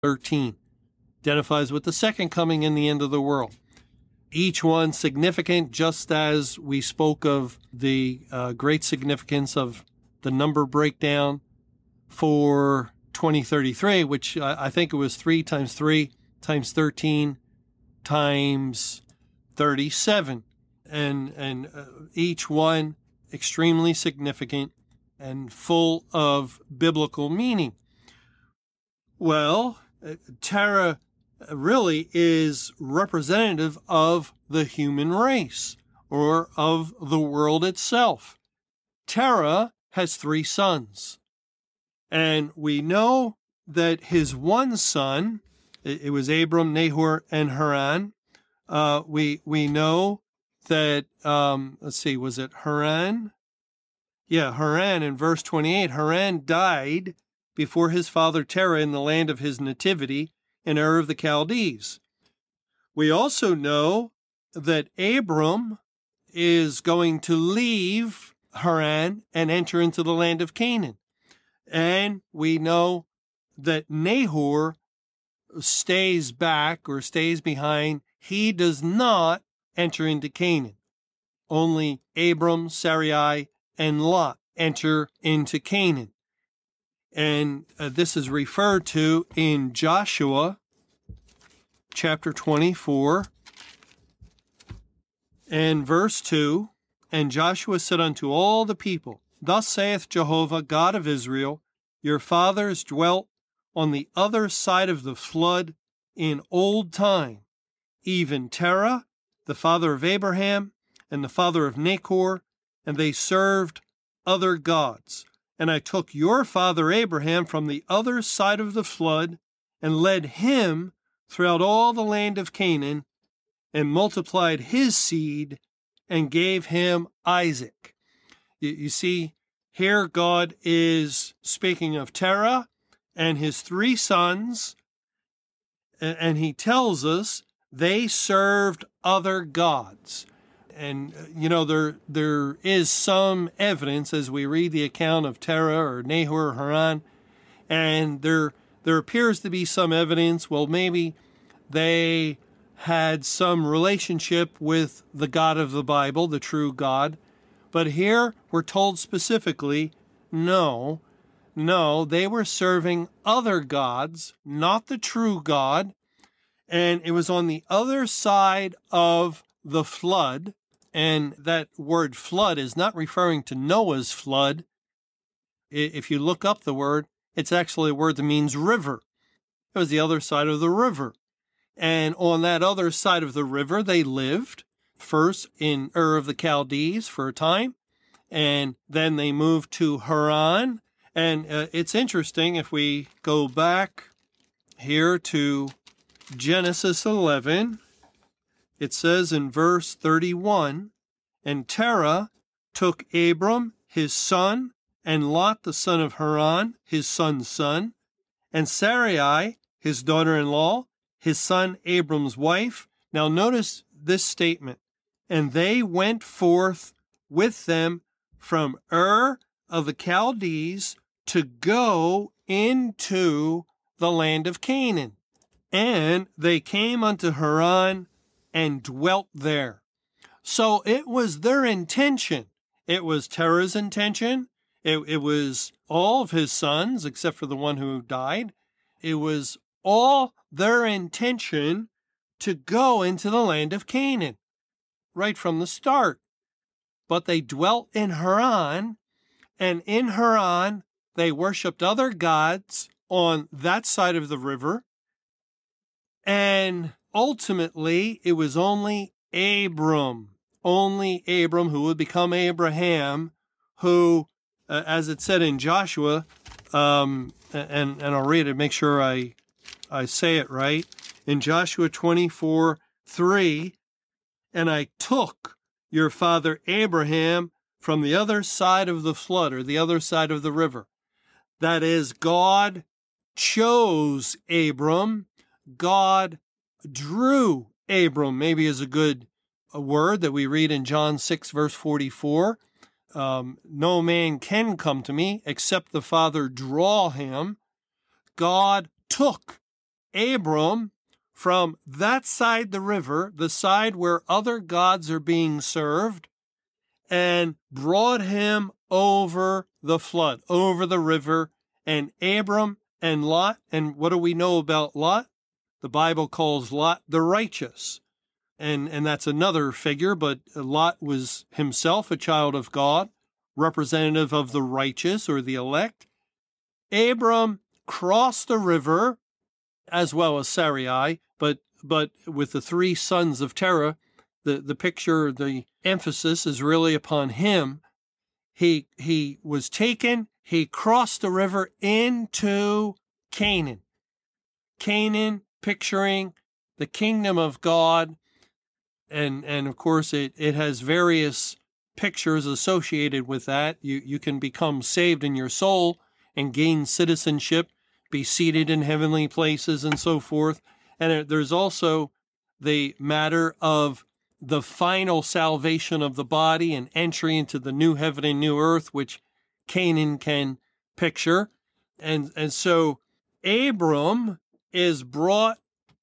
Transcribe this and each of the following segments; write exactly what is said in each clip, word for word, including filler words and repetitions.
thirteen. Identifies with the second coming and the end of the world. Each one significant, just as we spoke of the uh, great significance of the number breakdown for twenty thirty-three, which I, I think it was three times three times thirteen times thirty-seven. And, and uh, each one extremely significant and full of biblical meaning. Well, uh, Terah really is representative of the human race or of the world itself. Terah has three sons, and we know that his one son, it, it was Abram, Nahor, and Haran. Uh, we we know that, um, let's see, was it Haran? Yeah, Haran in verse twenty-eight. Haran died before his father Terah in the land of his nativity in Ur of the Chaldees. We also know that Abram is going to leave Haran and enter into the land of Canaan. And we know that Nahor stays back or stays behind. He does not enter into Canaan. Only Abram, Sarai, and Lot enter into Canaan. And uh, this is referred to in Joshua chapter twenty-four and verse two. And Joshua said unto all the people, Thus saith Jehovah, God of Israel, your fathers dwelt on the other side of the flood in old time, even Terah, the father of Abraham, and the father of Nachor, and they served other gods. And I took your father Abraham from the other side of the flood and led him throughout all the land of Canaan and multiplied his seed and gave him Isaac. You, you see, here God is speaking of Terah and his three sons, and, and he tells us they served other gods. And, you know, there there is some evidence as we read the account of Terah or Nahor or Haran, and there there appears to be some evidence, well, maybe they had some relationship with the God of the Bible, the true God. But here we're told specifically, no, no, they were serving other gods, not the true God. And it was on the other side of the flood. And that word flood is not referring to Noah's flood. If you look up the word, it's actually a word that means river. It was the other side of the river. And on that other side of the river, they lived first in Ur of the Chaldees for a time, and then they moved to Haran. And uh, it's interesting, if we go back here to Genesis eleven, it says in verse thirty-one, And Terah took Abram, his son, and Lot, the son of Haran, his son's son, and Sarai, his daughter-in-law, his son Abram's wife. Now notice this statement. And they went forth with them from Ur of the Chaldees to go into the land of Canaan. And they came unto Haran and dwelt there. So it was their intention. It was Terah's intention. It, it was all of his sons, except for the one who died. It was all their intention to go into the land of Canaan right from the start. But they dwelt in Haran, and in Haran they worshipped other gods on that side of the river. And ultimately, it was only Abram, only Abram who would become Abraham, who, uh, as it said in Joshua, um, and, and I'll read it, make sure I, I say it right. In Joshua twenty-four three, and I took your father Abraham from the other side of the flood, or the other side of the river. That is, God chose Abram. God drew Abram, maybe is a good a word that we read in John six, verse forty-four. Um, no man can come to me except the Father draw him. God took Abram from that side the river, the side where other gods are being served, and brought him over the flood, over the river. And Abram and Lot, and what do we know about Lot? The Bible calls Lot the righteous. And, and that's another figure, but Lot was himself a child of God, representative of the righteous or the elect. Abram crossed the river, as well as Sarai, but but with the three sons of Terah, the, the picture, the emphasis is really upon him. He he was taken, he crossed the river into Canaan. Canaan picturing the kingdom of God, and and of course it, it has various pictures associated with that. You you can become saved in your soul and gain citizenship, be seated in heavenly places and so forth. And there's also the matter of the final salvation of the body and entry into the new heaven and new earth, which Canaan can picture. And, and so Abram is brought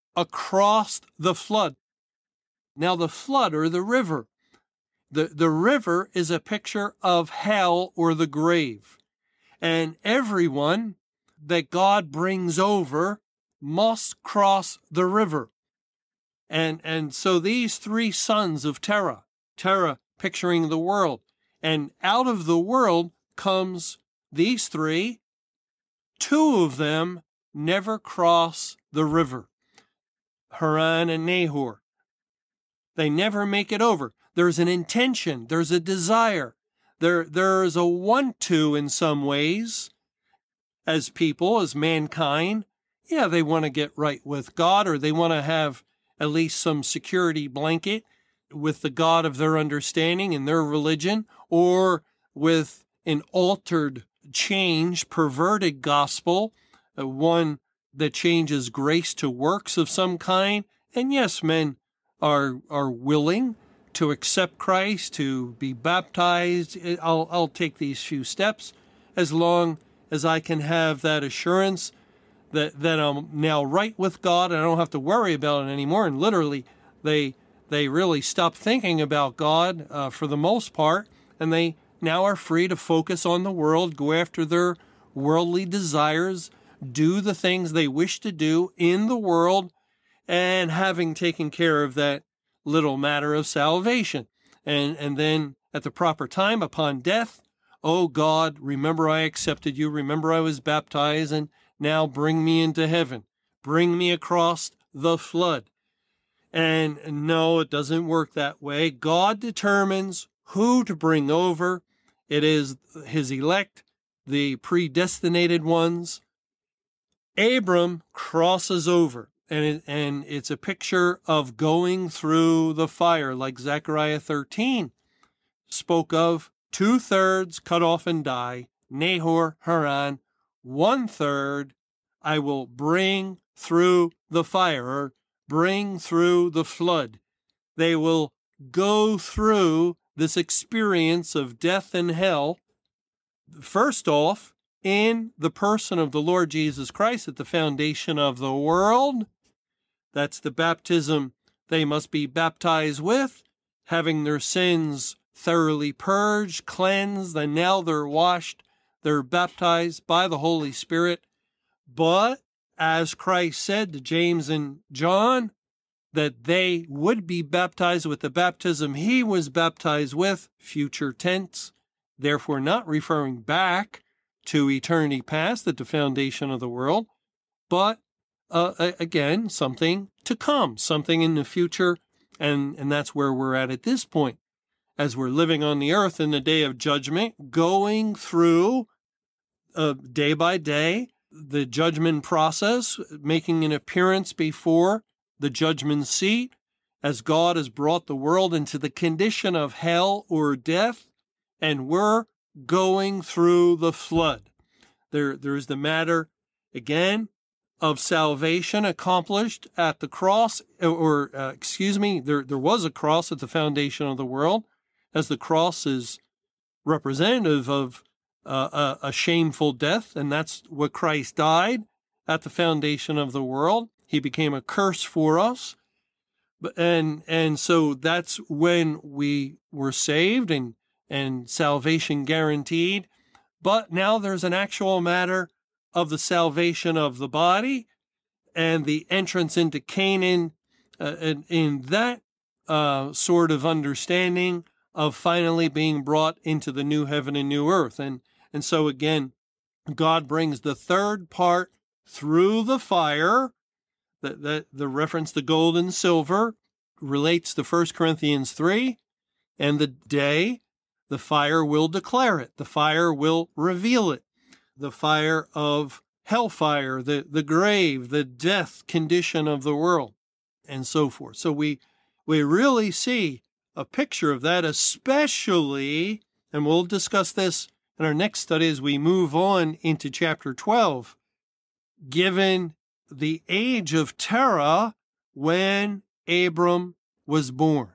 across the flood. Now the flood, or the river, the, the river is a picture of hell or the grave. And everyone that God brings over must cross the river. And, and so these three sons of Terah, Terah picturing the world, and out of the world comes these three. Two of them never cross the river, Haran and Nahor. They never make it over. There's an intention. There's a desire. There, there's a want to in some ways. As people, as mankind, yeah, they want to get right with God, or they want to have at least some security blanket with the God of their understanding and their religion, or with an altered, changed, perverted gospel, uh, one that changes grace to works of some kind. And yes, men are are willing to accept Christ, to be baptized. I'll I'll take these few steps as long as I can have that assurance that, that I'm now right with God and I don't have to worry about it anymore. And literally, they they really stop thinking about God uh, for the most part, and they now are free to focus on the world, go after their worldly desires, do the things they wish to do in the world, and having taken care of that little matter of salvation. And, and then at the proper time, upon death, oh God, remember I accepted you, remember I was baptized, and now bring me into heaven. Bring me across the flood. And no, it doesn't work that way. God determines who to bring over. It is his elect, the predestinated ones. Abram crosses over, and it, and it's a picture of going through the fire, like Zechariah thirteen spoke of. Two-thirds cut off and die. Nahor, Haran, one-third I will bring through the fire, or bring through the flood. They will go through this experience of death and hell, first off, in the person of the Lord Jesus Christ at the foundation of the world. That's the baptism they must be baptized with, having their sins thoroughly purged, cleansed, and now they're washed, they're baptized by the Holy Spirit. But as Christ said to James and John, that they would be baptized with the baptism he was baptized with, future tense, therefore not referring back to eternity past at the foundation of the world, but uh, again, something to come, something in the future, and, and that's where we're at at this point. As we're living on the earth in the day of judgment, going through uh, day by day the judgment process, making an appearance before the judgment seat, as God has brought the world into the condition of hell or death, and we're going through the flood. There, there's the matter, again, of salvation accomplished at the cross, or, uh, excuse me, there, there was a cross at the foundation of the world, as the cross is representative of uh, a, a shameful death, and that's what Christ died at the foundation of the world. He became a curse for us. And and so that's when we were saved and, and salvation guaranteed. But now there's an actual matter of the salvation of the body and the entrance into Canaan, uh, and in that uh, sort of understanding of finally being brought into the new heaven and new earth. And, and so again, God brings the third part through the fire. The, the, the reference to gold and silver relates to First Corinthians three, and the day, the fire will declare it. The fire will reveal it. The fire of hellfire, the, the grave, the death condition of the world, and so forth. So we, we really see a picture of that, especially, and we'll discuss this in our next study as we move on into chapter twelve, given the age of Terah when Abram was born.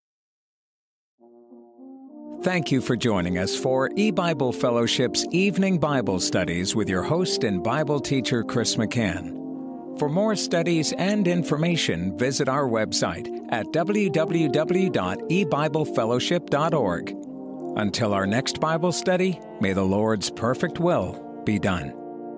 Thank you for joining us for E-Bible Fellowship's Evening Bible Studies with your host and Bible teacher, Chris McCann. For more studies and information, visit our website at w w w dot e bible fellowship dot org. Until our next Bible study, may the Lord's perfect will be done.